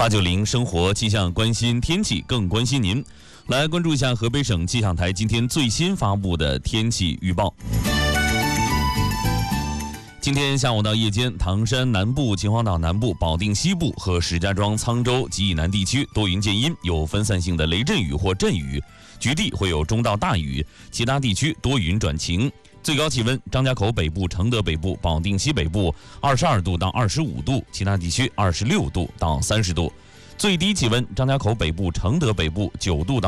890生活气象，关心天气，更关心您。来关注一下河北省气象台今天最新发布的天气预报。今天下午到夜间，唐山南部、秦皇岛南部、保定西部和石家庄、沧州及以南地区多云见阴，有分散性的雷阵雨或阵雨，局地会有中到大雨，其他地区多云转晴。最高气温，张家口北部、承德北部、保定西北部22度到25度，其他地区26度到30度。最低气温，张家口北部、承德北部9度到